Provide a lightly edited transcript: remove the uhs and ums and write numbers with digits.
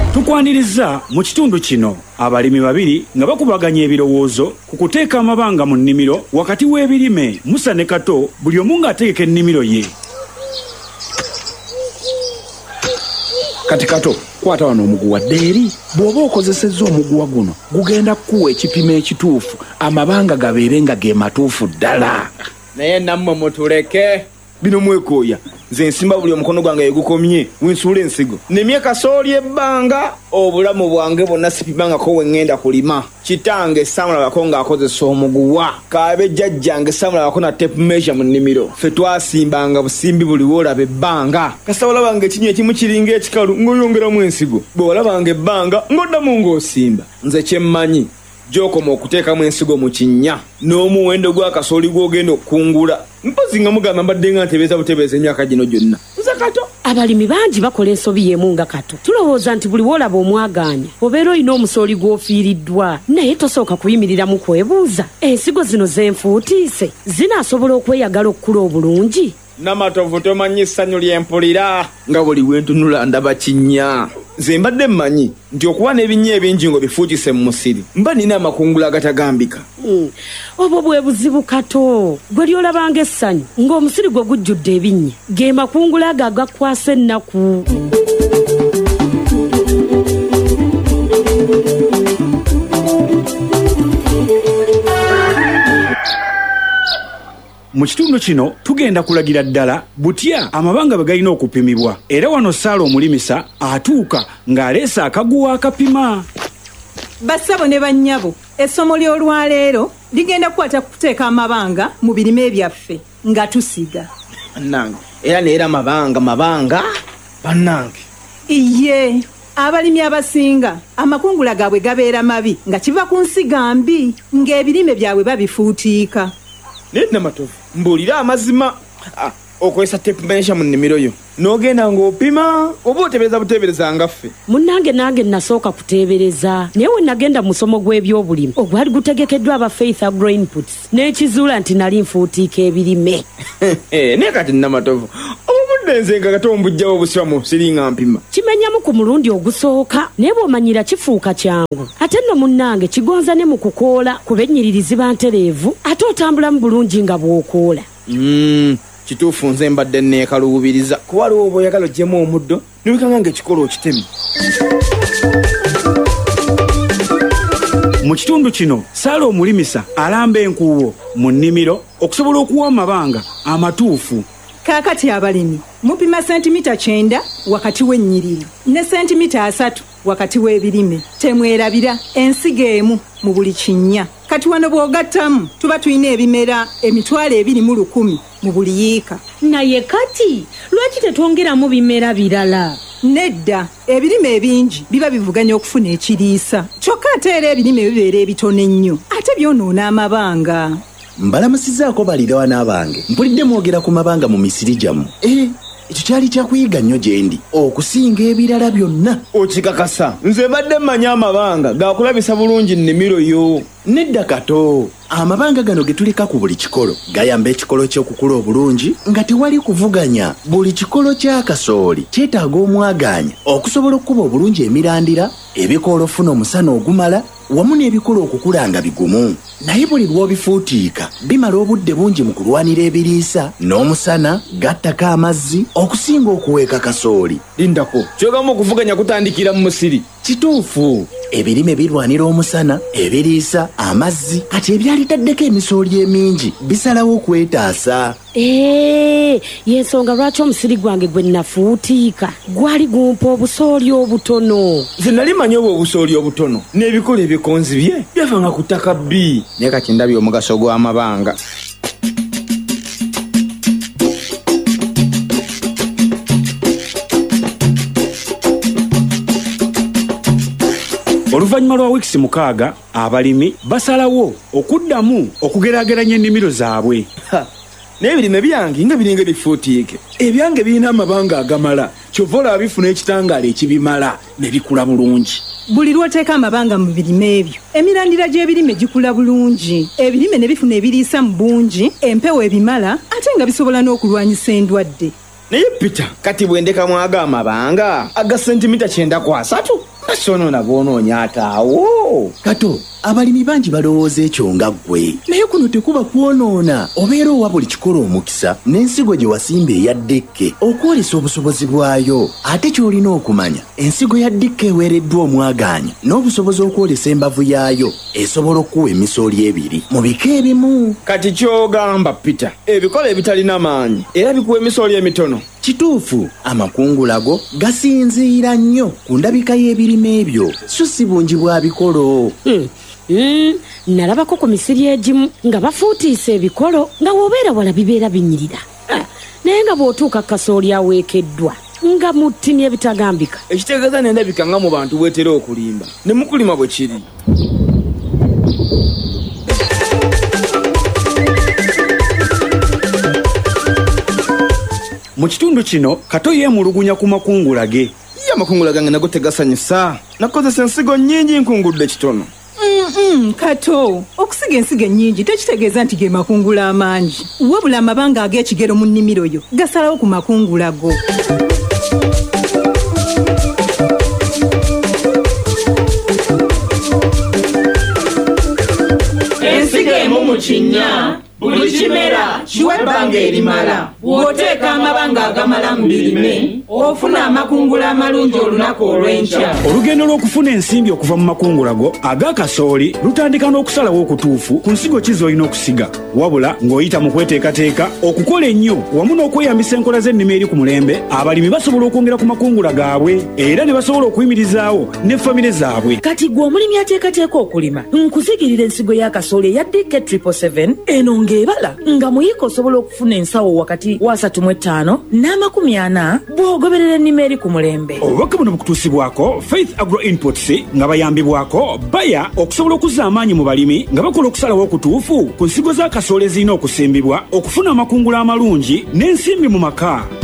Tukwaniriza mu kitundu kino abalimi babiri nga bakubaganya ebirowoozo ku kuteeka amabanga mu nnimiro wakati w'ebirime Musa ne Kato, buli omu ng'ategeka ennimiro ye. Kati Kato, kwata wano omuguwa ddeeri. Bw'oba okozesezza omuguwa guno gugenda kukuwa ekipimo ekituufu, amabanga gabeere nga ge matuufu ddala. Naye nammwe mutuleke bino mwekooya. Nze nsimba buli omukono gwange yegukomye wensuula ensigo nemye kasooli ebbanga obulamu bwange bwonna sipimangako we ŋŋenda kulima. Kitange samulabako ng'akozesa omuguwa, kaabe jjajjange samulabako na tape measure mu nnimiro. Ffe twasimbanga busimbi buli woolaba ebbanga. Kasa walabanga ekinnya ekimu kiringa ekikalu ng'oyongeramu ensigo, bwe walabanga ebbanga ng'oddamu ng'osimba. Nze kye mmanyi gy'okoma okuteekamu ensigo mu kinnya n'omuwendo gwa kasooli gw'ogenda okukungula, mpozi nga mugamba mbadde nga ntebeeza butebeeza emyaka gino gyonna. Nze Kato, abalimi bangi bakola ensobi y'emu nga Kato. Tulowooza nti buli woolaba omwaganya obeera olina omusooli gw'ofiiriddwa, naye tosooka kuyimirira mu kwebuuza, ensigo zino zenfuutiise zinaasobola okweyagala okukula obulungi? Namatovu tomanyi ssanyu ly'empulira nga buli wentunula ndaba kinnya. Nze mbadde mmanyi nti okuba n'ebinnya ebingi ngo bifuukise mu musiri mba nina amakungula agatagambika. Obwo bwe buzibu Kato, gwe lyolabanga essanyu ng'omusiri gwe gujjudde ebinnya, ge makungula ago agakwasa ennaku. Mu kitundu kino tugenda kulagira ddala butya amabanga bwe galina okupimibwa, era wano Saala omulimisa atuuka ng'aleese akaguwa akapima. Bassabo ne bannyabo, essomo ly'olwaleero ligenda kukwata kuteeka amabanga mu birime byaffe nga tusiga. Bannange, era neera mabanga bannange. Iye, abalimi abasinga amakungula gaabwe gabeera mabi nga kiva ku nsiga mbi ng'ebirime byabwe babifuutiika. Naye Namatovu, mbuulira amazima. Okozesa tape measure mu nnimiro yo n'ogenda ng'opima oba otebereza butebereza nga ffe? Munnange nange nasooka kuteebereza, naye we nagenda mu musomo gw'ebyobulimi ogwali gutegekeddwa aba Faith Agro Inputs n'ekizuula nti nali nfuutiika ebirime. Naye kati Namatovu, obudde nze nga Kato mbujjawo obusiramu siringa mpima. Kimenyamu ku mulundi ogusooka, naye bw'omanyira kifuuka kyangu. Ate nno munnange kigonza ne mu kukoola kuba ennyiriri ziba ntereevu ate otambulamu bulungi nga bw'okoola. Kituufu nze mbadde neekaluubiriza kuba waliwo oba oyagala oggyemu omuddo nobikanga ng'ekikola okitemi. Mu kitundu kino Saala omulimisa alamba enkuubo mu nnimiro okusobola okuwa amabanga amatuufu. Kaakati abalimi mupima sentimita 9 wakati w'ennyiriri ne sentimita 3 wakati w'ebirime. Temwerabira ensigo emu mu buli kinnya. Kati wano bw'ogattamu tuba tulina ebimera emitwalo 210 mu buli yiika. Naye kati lwaki tetwongeramu bimera birala? Nedda, ebirime ebingi biba bivuganya okufuna ekiriisa, kyokka ate era ebirime bibeera ebitono ennyo ate byonoona amabanga. Mbalamusizaako balirawa n'abange, mpulidde mwogera ku mabanga mu misiri gyammwe. Ekyo kyali kyakuyiga nnyo gye ndi okusinga ebirala byonna. Okikakasa, nze mbadde mmanyi amabanga gakulabisa bulungi nnimiro yo. Nedda Kato, amabanga gano ge tuleka ku buli kikolo gayamba ekikolo ky'okukula obulungi nga tewali kuvuganya. Buli kikolo kya kasooli kyetaaga omwaganya okusobola okukuba obulungi emirandira, ebikoola ofuna omusana ogumala wamu n'ebikolo okukula nga bigumu. Naye buli lw'obifuutiika bimala obudde bungi mu kulwanira ebiriisa n'omusana gattako amazzi okusinga okuweeka kasooli. Lindako, kyogamu okuvuganya kutandikira mu musiri. Kituufu, ebirime birwanira omusana, ebiriisa, amazzi, kati ebyalitaddeko emisooli emingi bisalawo okwetaasa. Yensonga lwaki omusiri gwange gwe nafuutiika gwali gumpa obusooli obutono. Nze nali manyi obwo obusooli obutono n'ebikola ebikonzi bye byavanga ku ttaka bbi. Naye kati ndabye omugaso gw'amabanga. Oluvannyuma lwa wiikisi 6 abalimi basalawo okuddamu okugeraageranya ennimiro zaabwe. Naye ebirime byange nga biringa bifuutiike. Ebyange birina amabanga agamala, kyova olaba bifuna ekitangaala ekibimala ne bikula bulungi. Buli lw'oteeka amabanga mu birime ebyo emirandira gy'ebirime gikula bulungi, ebirime ne bifuna ebiriisa mu bungi, empewo ebimala ate nga bisobola n'okulwanyisa endwadde. Naye Peter, kati bwe ndekamu aga amabanga aga sentimita 9 ku 3 sonona bwonoonya ataawo. Kato, abalimi bangi balowooza ekyo nga ggwe naye kuno tekuba kwonoona. Obeera owa buli kikola omukisa n'ensigo gye wasimba eya ddeke okwolesa obusobozi bwayo. Ate ky'olina okumanya, ensigo ya ddeke eweereddwa omwagaanya n'obusobozi okwolesa embavu yaayo esobola okuwa emisooli ebiri mu bika ebimu. Kati ky'ogamba Peter, ebikola ebitalina maanyi era bikuwa emisooli emitono. Kituufu, amakungulago gasinziira nnyo ku ndabika y'ebirime ebyo so si bungi bwa bikolo. Nalabako ku misiri egimu nga bafuutiisa ebikolo nga wobeera wala bibeera binyirira. Naye nga bw'otuuka kasooli aweekeddwa nga muttini ebitagambika. Ekitegeeza n'endabika nga mu bantu bwetera okulimba ne mukulima bwe kiri. Mu kitundu kino Kato yeemulugunya ku makungula ge. Ye amakungula gange nago tegasanyusa. Nakozesa ensigo nnyingi nkungudde kitono. Kato, okusiga ensigo ennyingi tekitegeeza nti ge makungula amangi. Wabula amabanga ag'ekigero mu nnimiro yo gasalawo ku makungula go. Ensigo emu mu kinnya, buli kimera kiwa ebbanga erimala. Bw'oteeka amabanga agamala mu birime ofuna amakungula amalungi olunaku olw'enkya. Olugendo lw'okufuna ensimbi okuva mu makungula go aga kasooli lutandika n'okusalawo okutuufu ku nsigo ki z'olina okusiga, wabula ng'oyita mu kweteekateeka okukola ennyo wamu n'okweyambisa enkola z'ennima eri ku mulembe. Abalimi basobola okwongera ku makungula gaabwe era ne basobola okuyimirizaawo ne famire zaabwe. Kati gwe omulimi ateekateeka okulima nkuzigirira ensigo ya kasooli eya DK 777 eno ng'ebala nga muyiika osobola okufuna ensawo wakati wa 35 n'40 bw'ogoberera ennima eri ku mulembe. Obubaka buno bukutuusibwako Faith Agro Inputs nga bayambibwako Bayer okusobola okuzza amaanyi mu balimi nga bakola okusalawo okutuufu ku nsigo za kasooli ezirina okusimbibwa okufuna amakungula amalungi n'ensimbi mu maka.